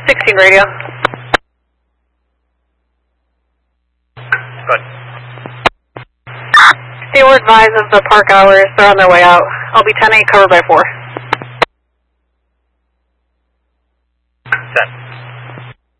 16 radio. Good. They were advised of the park hours. They're on their way out. I'll be 10-8, covered by 4. 10.